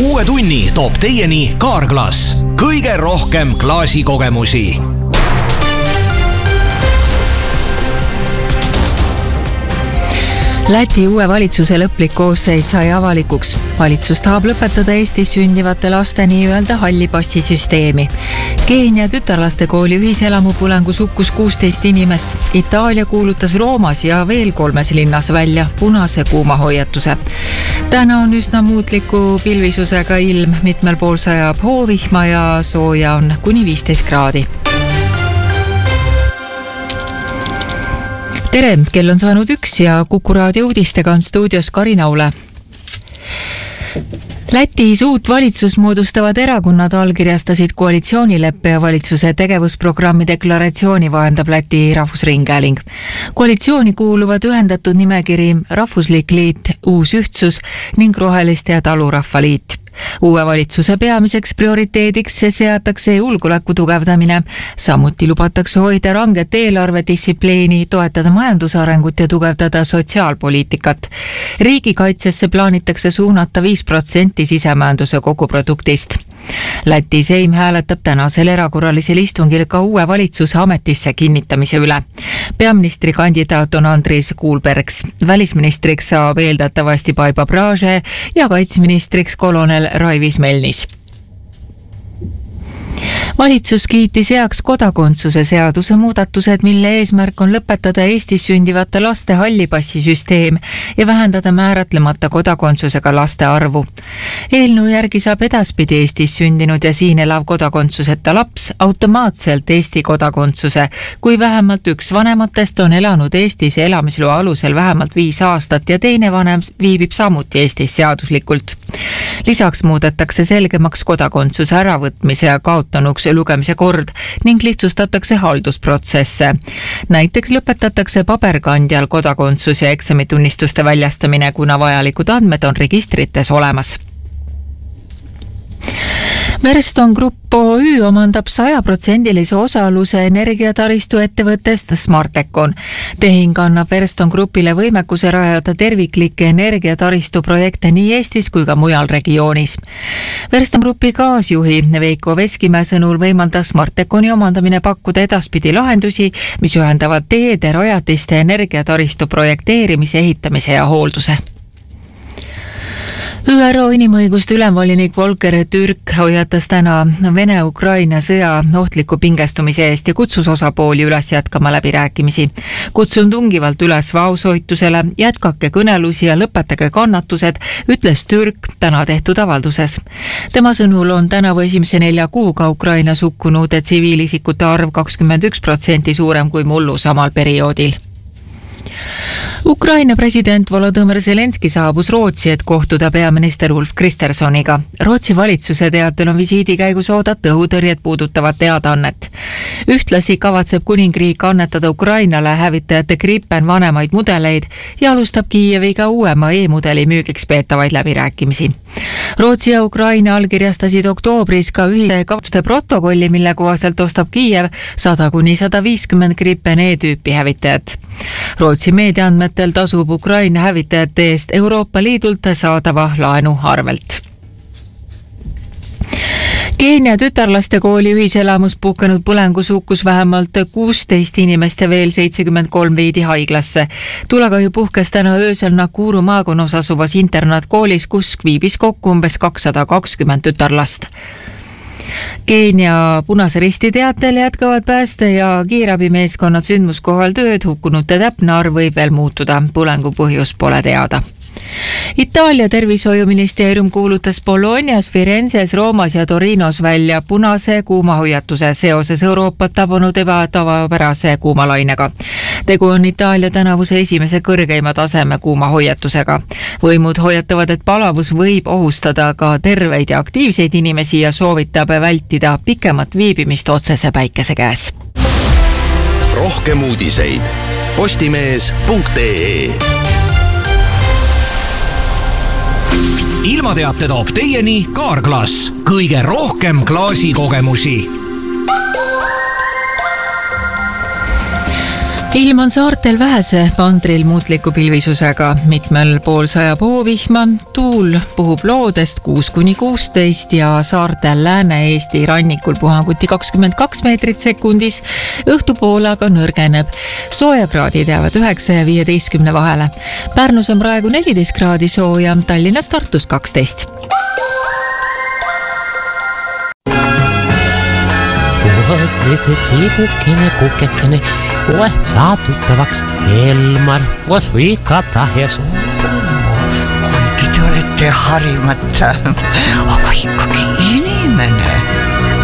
Uue tunni toob teieni Carglass. Kõige rohkem klaasikogemusi. Läti uue valitsuse lõplik koosseis sai avalikuks. Valitsus tahab lõpetada Eestis sündivate laste nii-öelda halli passi süsteemi. Keenia tütarlaste kooli ühiselamu põlengus hukkus 16 inimest. Itaalia kuulutas Roomas ja veel 3 linnas välja punase kuumahoiatuse. Täna on üsna muutliku pilvisusega ilm, mitmel pool sajab hoovihma ja sooja on kuni 15 kraadi. Tere, kell on saanud 1 ja Kuku raadio uudistega on stuudios Karin Aule. Lätis uut valitsus moodustavad erakonnad allkirjastasid koalitsioonileppe ja valitsuse tegevusprogrammi deklaratsiooni, vahendab Läti Rahvusringhääling. Koalitsiooni kuuluvad ühendatud nimekiri Rahvuslik liit, Uus ühtsus ning Roheliste ja Talurahva liit. Uue valitsuse peamiseks prioriteediks seatakse julgeoleku tugevdamine. Samuti lubatakse hoida ranget eelarvedistsipliini, toetada majandusarengut ja tugevdada sotsiaalpoliitikat. Riigikaitsesse plaanitakse suunata 5% sisemajanduse koguproduktist. Läti Seim hääletab tänasel erakorralisel istungil ka uue valitsuse ametisse kinnitamise üle. Peaministrikandidaat on Andris Kuulbergs. Välisministriks saab eeldatavasti Paiba Brage ja kaitseministriks kolonel Raivis Melnis. Valitsus kiitis heaks kodakondsuse seaduse muudatused, mille eesmärk on lõpetada Eestis sündivate laste hallipassisüsteem ja vähendada määratlemata kodakondsusega laste arvu. Eelnõu järgi saab edaspidi Eestis sündinud ja siin elav kodakondsuseta laps automaatselt Eesti kodakondsuse, kui vähemalt üks vanematest on elanud Eestis elamisloa alusel vähemalt 5 aastat ja teine vanem viibib samuti Eestis seaduslikult. Lisaks muudetakse selgemaks kodakondsuse äravõtmise ja kaotanuks lugemise kord ning lihtsustatakse haldusprotsesse. Näiteks lõpetatakse paberkandjal kodakondsus ja eksamitunnistuste väljastamine, kuna vajalikud andmed on registrites olemas. Verston Group OÜ omandab 100% osaluse energiataristu ettevõttest Smartecon. Tehing annab Verston Groupile võimekuse rajada terviklikke energiataristu projekte nii Eestis kui ka mujal regioonis. Verston Groupi gaasjuhi Veiko Veskimäe sõnul võimaldas Smarteconi omandamine pakkuda edaspidi lahendusi, mis ühendavad teede, rajatiste energiataristu projekteerimise, ehitamise ja hoolduse. ÜRO inimõiguste ülemvolinik Volker Türk hoiatas täna Vene-Ukraina sõja ohtliku pingestumise eest ja kutsus osapooli üles jätkama läbirääkimisi. Kutsun tungivalt üles vaoshoitusele, jätkake kõnelusi ja lõpetage kannatused, ütles Türk täna tehtud avalduses. Tema sõnul on tänavu esimese 4 kuuga Ukrainas hukkunud tsiviilisikute arv 21% suurem kui mullu samal perioodil. Ukraina president Volodõmõr Zelenski saabus Rootsi, et kohtuda peaminister Ulf Kristerssoniga. Rootsi valitsuse teatel on visiidi käigus oodata õhutõrjet puudutavat teadaannet. Ühtlasi kavatseb kuningriik annetada Ukrainale hävitajate Gripen vanemaid mudeleid ja alustab Kiieviga uuema e-mudeli müügiks peetavaid läbirääkimisi. Rootsi ja Ukraina allkirjastasid oktoobris ka ühise kavatsuste protokolli, mille kohaselt ostab Kiiev 100–150 Gripen e-tüüpi hävitajat. Rootsi meediaandmetel tasub Ukraina hävitajate eest Euroopa Liidult saadava laenu arvelt. Keenia tütarlaste kooli ühiselamus puhkenud põlengus hukkus vähemalt 16 inimest ja veel 73 viidi haiglasse. Tulekahju puhkes täna öösel Nakuru maakonnas asuvas internaatkoolis, kus viibis kokku umbes 220 tütarlast. Keenia Punase Risti teatel jätkavad pääste ja kiirabimeeskonnad sündmuskohal tööd, hukkunute täpne arv võib veel muutuda, põlengu põhjus pole teada. Itaalia tervishoiuministeerium kuulutas Bolognas, Firenzes, Roomas ja Torinos välja punase kuumahoiatuse seoses Euroopat tabanud ebatavapärase kuumalainega. Tegu on Itaalia tänavuse esimese kõrgeima taseme kuumahoiatusega. Võimud hoiatavad, et palavus võib ohustada ka terveid ja aktiivseid inimesi ja soovitab vältida pikemat viibimist otsese päikese käes. Rohkem uudiseid postimees.ee. Ilmateate toob teieni Carglass. Kõige rohkem klaasikogemusi. Ilm on saartel vähese, mandril muutliku pilvisusega, mitmel pool sajab hoovihma, tuul puhub loodest 6–16 ja saartel Lääne-Eesti rannikul puhanguti 22 meetrit sekundis, õhtupoole aga nõrgeneb. Soojakraadid jäävad 9 ja 15 vahele. Pärnus on praegu 14 kraadi sooja, Tallinnas Tartus 12. See tiibukene, kukekene, saa tuttavaks Elmar, Vika ja suu. Kuigi te olete harimata, aga ikkagi inimene.